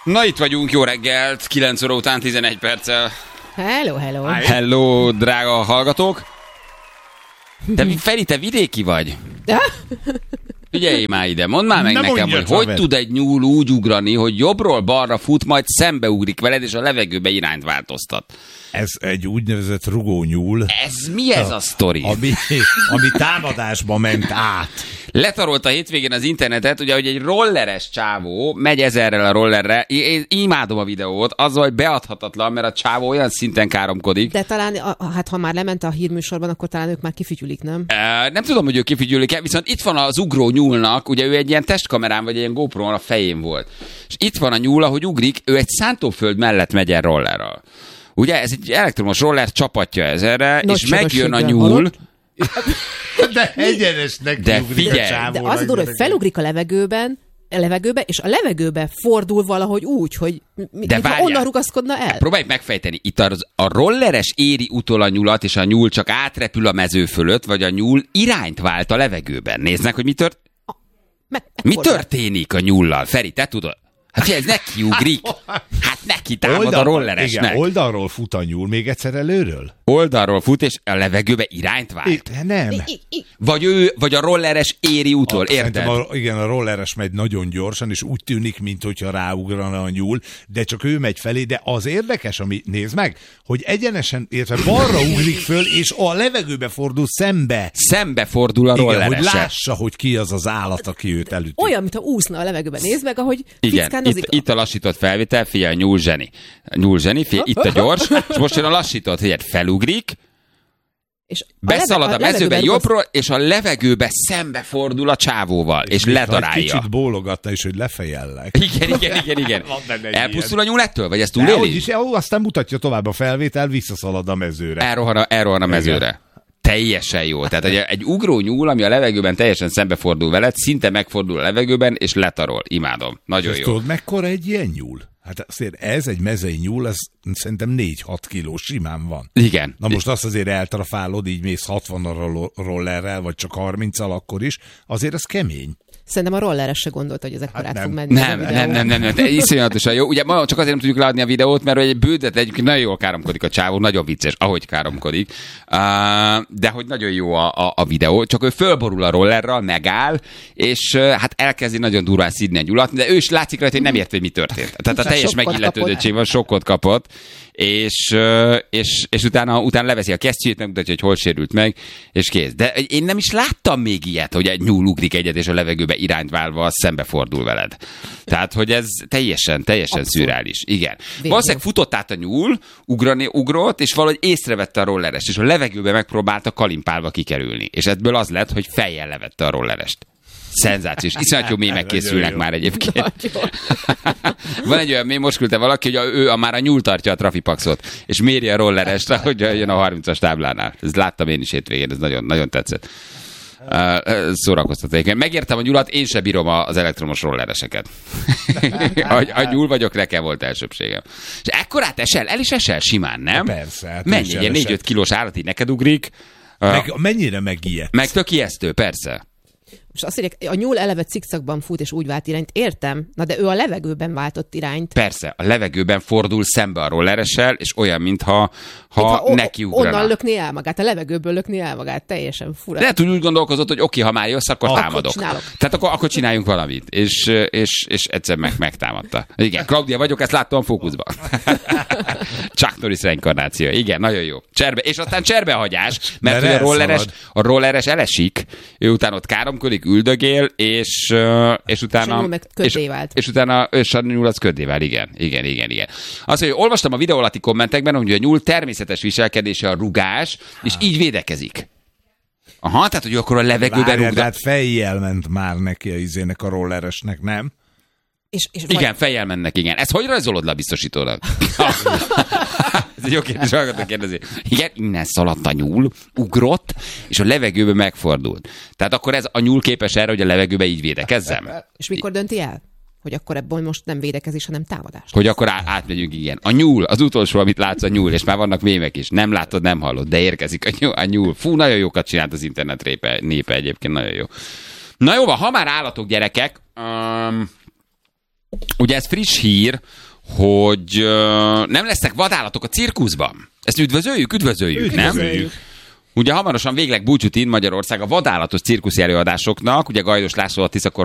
Na itt vagyunk, jó reggelt, 9 óra után 11 perccel. Hello, hello. Hello, drága hallgatók. Feri, te vidéki vagy? Figyelj már ide, mondd már meg nekem, hogy tud egy nyúl úgy ugrani, hogy jobbról balra fut, majd szembeugrik veled, és a levegőbe irányt változtat. Ez egy úgynevezett rugónyúl. Ez mi ez a sztori? Ami támadásba ment át. Letarolta hétvégén az internetet, ugye, hogy egy rolleres csávó megy ezerrel a rollerre. Én imádom a videót, azzal, hogy beadhatatlan, mert a csávó olyan szinten káromkodik. De talán, hát ha már lement a hírműsorban, akkor talán ők már kifütyülik, nem? Nem tudom, hogy ők kifütyülik-e, viszont itt van az ugró nyúlnak, ugye ő egy ilyen testkamerán, vagy egy ilyen GoPro-n a fején volt. És itt van a nyúl, ahogy ugrik, ő egy szántóföld mellett megy el rollerral. Ugye, ez egy elektromos roller, csapatja ezerre, és megjön a nyúl. De egyenesnek figyelj, a csávónak. De az a durva, hogy felugrik a levegőbe, és a levegőbe fordul valahogy úgy, hogy onnan rugaszkodna el. Próbálj megfejteni. Itt a rolleres éri utol a nyulat, és a nyúl csak átrepül a mező fölött, vagy a nyúl irányt vált a levegőben. Nézd meg, hogy mi történik a nyúllal. Feri, te tudod? Hát ez neki ugrik. Hát neki támad a rolleresnek. Igen, oldalról fut a nyúl, még egyszer előről? Oldalról fut, és a levegőbe irányt vált. Nem. Vagy a rolleres éri utol, érted? Igen, a rolleres megy nagyon gyorsan, és úgy tűnik, mintha ráugrana a nyúl, de csak ő megy felé, de az érdekes, ami nézd meg, hogy egyenesen, értve balra ugrik föl, és a levegőbe fordul szembe. Szembe fordul a rolleres. Igen, hogy lássa, hogy ki az az állat, aki őt elüti. Olyan, mintha úszna a levegőben. Nézd meg, ahogy itt a lassított felvétel, figyelj, nyúl zseni, figyelj, itt a gyors, és most jön a lassított, figyelj, felugrik, és beszalad a mezőbe jobbról, és a levegőbe szembe fordul a csávóval, és ledarálja. Kicsit bólogatta is, hogy lefejellek. Igen. Elpusztul a nyúl ettől? Vagy ezt túléli? Aztán mutatja tovább a felvétel, visszaszalad a mezőre. Elrohan a mezőre. Igen. Teljesen jó. Tehát egy ugró nyúl, ami a levegőben teljesen szembefordul veled, szinte megfordul a levegőben, és letarol. Imádom. Nagyon jó. Tudod, mekkora egy ilyen nyúl? Hát azért ez egy mezei nyúl, ez szerintem 4-6 kiló simán van. Igen. Na most azt azért eltrafálod, így mész 60 rollerrel, vagy csak 30-al akkor is, azért ez kemény. Szerintem a rolleres se gondolta, hogy ezek korát fog menni. Nem. Iszonyatosan jó. Ugye csak azért nem tudjuk leadni a videót, mert egy bődet egyébként nagyon jól káromkodik a csávó, nagyon vicces, ahogy káromkodik. De hogy nagyon jó a videó, csak ő fölborul a rollerral, megáll, és hát elkezdi nagyon durván szídni a nyulat, de ő is látszik rajta, hogy nem ért, hogy mi történt. Tehát a teljes megilletődöttség van, sokkot kapott, és utána leveszi a kesztyűjét, megmutatja, hogy hol sérült meg, és kész. De én nem is láttam még ilyet, hogy egy nyúl ugrik egyet, és a levegőbe irányt válva szembefordul veled. Tehát, hogy ez teljesen szürreális. Igen. Valószínűleg futott át a nyúl, ugrott, és valahogy észrevette a rollerest, és a levegőbe megpróbálta kalimpálva kikerülni. És ebből az lett, hogy fejjel levette a rollerest. Szenzációs. Iszonyat jó mémek készülnek már egyébként. Van egy olyan mém, most küldte valaki, hogy ő már a nyúl tartja a trafipaxot, és méri a rollerest, hogy jön a 30-as táblánál. Ezt láttam én is hétvégén, ez nagyon, nagyon tetszett. Szórakoztató. Megértem a nyulat, én sem bírom az elektromos rollereseket. A nyúl vagyok, nekem volt elsőbségem. És ekkorát el is esel simán, nem? Persze. Hát mennyi, egy 4-5 kilós állat így neked ugrik. Mennyire megijedt? Meg tök ijesztő, persze. És azt mondják, a nyúl eleve cikcakban fut, és úgy vált irányt. Értem, na de ő a levegőben váltott irányt. Persze, a levegőben fordul szembe a rolleressel, és olyan, mintha neki ugrana. Onnan lökni el magát, a levegőből lökni el magát, teljesen fura. Lehet, hogy úgy gondolkozott, hogy oké, ha már jössz, akkor támadok. Tehát akkor csináljunk valamit. És egyszer megtámadta. Igen, Claudia vagyok, ezt láttam a fókuszban. Chuck Norris reinkarnáció. Igen, nagyon jó. És aztán cserbehagyás, mert a rolleres elesik, ő utána ott káromkodik, üldögél, és utána... És utána a nyúl az köddé vál, igen. Azt mondja, hogy olvastam a videó alatti kommentekben, hogy a nyúl természetes viselkedése a rugás, és így védekezik. Aha, tehát, hogy akkor a levegőben rúgda. Tehát fejjel ment már neki a rolleresnek, nem? Igen, fejjel mennek, igen. Ezt hogy rajzolod le a biztosítónak? Ez egy jó kérdés, hallgatok kérdezni. Igen, innen szaladt a nyúl, ugrott, és a levegőbe megfordult. Tehát akkor ez a nyúl képes erre, hogy a levegőbe így védekezzem? És mikor dönti el? Hogy akkor ebből most nem védekezés, hanem támadás. Hogy akkor átmegyünk, igen. A nyúl, az utolsó, amit látsz a nyúl, és már vannak mémek is. Nem látod, nem hallod, de érkezik a nyúl. Fú, nagyon jókat csinált az internet népe egyébként, nagyon jó. Na jó van, ha már állatok, gyerekek, ugye ez friss hír, hogy nem lesznek vadállatok a cirkuszban. Ezt üdvözöljük, nem? Ugye hamarosan végleg búcsút ír Magyarország a vadállatos cirkuszi előadásoknak, ugye Gajdos László a Tisza